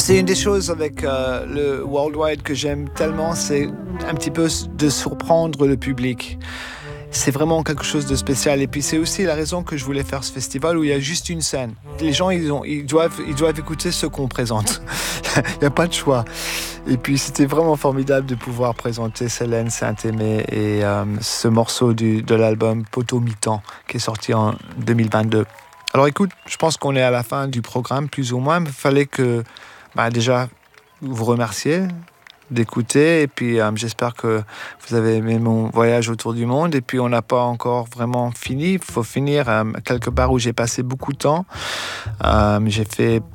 C'est une des choses avec le Worldwide que j'aime tellement, c'est un petit peu de surprendre le public. C'est vraiment quelque chose de spécial. Et puis c'est aussi la raison que je voulais faire ce festival où il y a juste une scène. Les gens, ils doivent écouter ce qu'on présente. Il n'y a pas de choix. Et puis c'était vraiment formidable de pouvoir présenter Célène Saint-Aimé et ce morceau de l'album Poteau Mi-temps qui est sorti en 2022. Alors écoute, je pense qu'on est à la fin du programme plus ou moins. Il fallait que déjà vous remercier d'écouter et puis j'espère que vous avez aimé mon voyage autour du monde et puis on n'a pas encore vraiment fini, il faut finir quelque part où j'ai passé beaucoup de temps. J'ai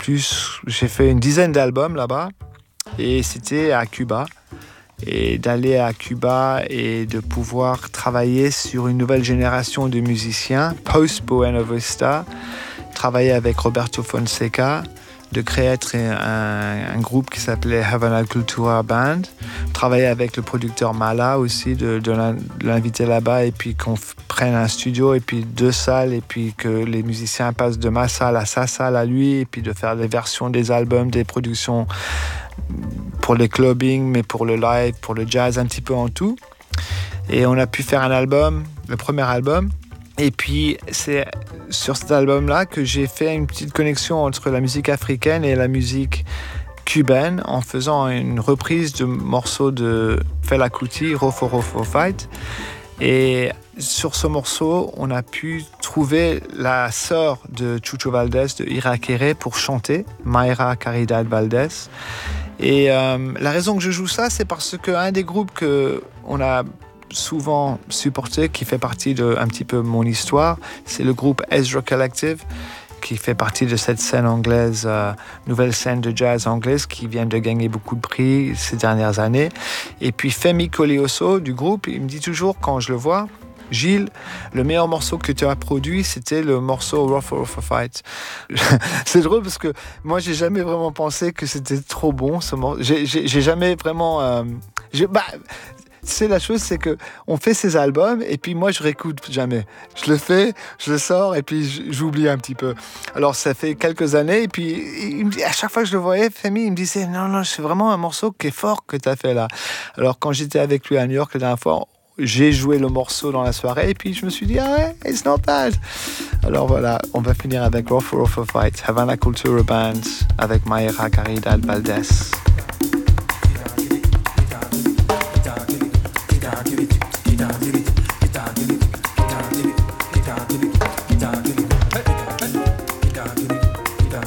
fait une dizaine d'albums là-bas et c'était à Cuba, et d'aller à Cuba et de pouvoir travailler sur une nouvelle génération de musiciens post Buena Vista, travailler avec Roberto Fonseca, de créer un groupe qui s'appelait Havana Cultura Band, travailler avec le producteur Mala aussi, de l'inviter là-bas et puis qu'on prenne un studio et puis 2 salles et puis que les musiciens passent de ma salle à sa salle à lui et puis de faire des versions des albums, des productions pour les clubbing mais pour le live, pour le jazz, un petit peu en tout. Et on a pu faire un album, le premier album. Et puis, c'est sur cet album-là que j'ai fait une petite connexion entre la musique africaine et la musique cubaine en faisant une reprise de morceaux de Fela Kuti, Rofo Rofo Fight. Et sur ce morceau, on a pu trouver la sœur de Chucho Valdés, de Ira Quere, pour chanter, Mayra Caridad Valdés. Et la raison que je joue ça, c'est parce qu'un des groupes qu'on a souvent supporté, qui fait partie de un petit peu mon histoire, c'est le groupe Ezra Collective, qui fait partie de cette scène anglaise, nouvelle scène de jazz anglaise qui vient de gagner beaucoup de prix ces dernières années. Et puis Femi Kolioso du groupe, il me dit toujours quand je le vois, Gilles, le meilleur morceau que tu as produit, c'était le morceau Rough Rough Fight. C'est drôle parce que moi, j'ai jamais vraiment pensé que c'était trop bon ce morceau. J'ai jamais vraiment. C'est la chose, c'est que on fait ces albums et puis moi je réécoute jamais. Je le fais, je le sors et puis j'oublie un petit peu. Alors ça fait quelques années et puis il me dit, à chaque fois que je le voyais, Femi, il me disait non, c'est vraiment un morceau qui est fort que tu as fait là. Alors quand j'étais avec lui à New York la dernière fois, j'ai joué le morceau dans la soirée et puis je me suis dit ah ouais, it's not bad. Alors voilà, on va finir avec Rough Rough Fight, Havana Cultura Band avec Mayra Caridad Valdés.